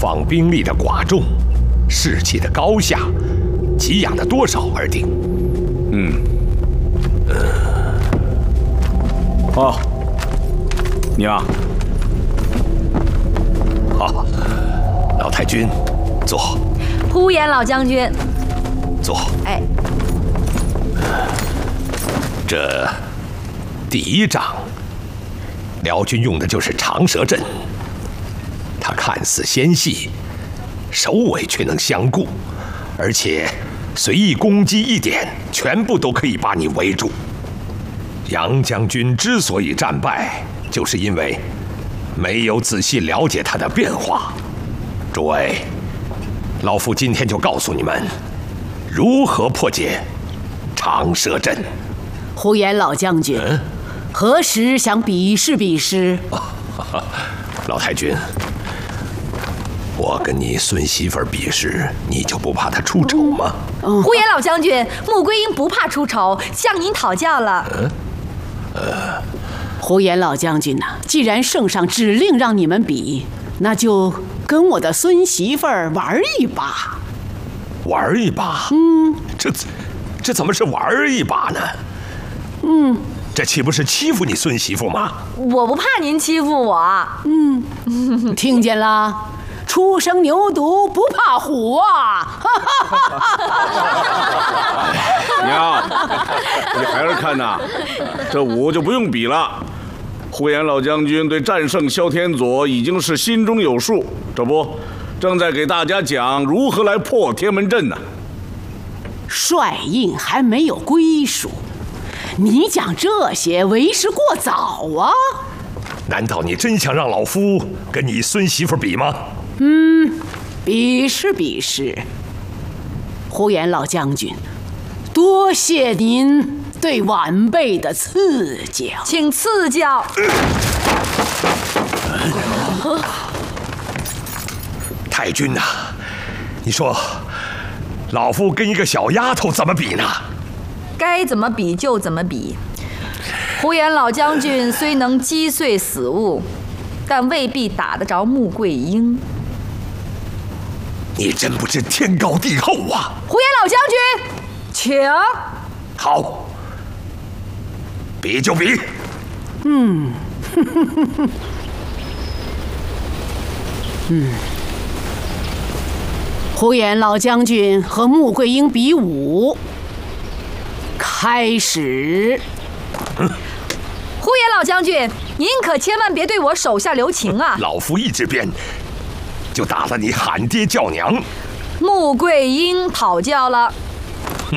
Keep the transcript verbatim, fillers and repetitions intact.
方兵力的寡众、士气的高下、给养的多少而定。 嗯。呃。哦，娘。 好，老太君，坐。 呼延老将军， 坐。 哎。 这第一仗，辽军用的就是长蛇阵。它看似纤细，首尾却能相顾，而且随意攻击一点，全部都可以把你围住。杨将军之所以战败，就是因为没有仔细了解它的变化。诸位，老夫今天就告诉你们，如何破解长蛇阵。 呼延老将军，嗯、何时想比试比试？ 啊、老太君，我跟你孙媳妇儿比试，你就不怕她出丑吗？ 嗯、呼延老将军，穆桂英不怕出丑，向您讨教了。嗯， 呃，呼延老将军呐、啊，既然圣上指令让你们比，那就跟我的孙媳妇儿玩一把。 玩一把？ 嗯， 这这怎么是玩一把呢？ 嗯， 这岂不是欺负你孙媳妇吗？ 我不怕您欺负我。 嗯，听见了？初生牛犊不怕虎啊！ 娘，你孩儿看呐，这武就不用比了。呼延老将军对战胜萧天佐已经是心中有数，这不正在给大家讲如何来破天门阵呢。 帅印还没有归属。你讲这些为时过早啊！ 难道你真想让老夫跟你孙媳妇比吗？ 嗯，比试比试。呼延老将军，多谢您对晚辈的赐教， 请赐教。 呃、太君呐、啊，你说老夫跟一个小丫头怎么比呢？ 该怎么比就怎么比。呼延老将军虽能击碎死物，但未必打得着穆桂英。 你真不知天高地厚啊！ 呼延老将军，请。 好，比就比。 嗯，嗯。呼延老将军和穆桂英比武。开始。 嗯、呼延老将军，您可千万别对我手下留情啊！ 老夫一支鞭就打得你喊爹叫娘。 穆桂英讨教了。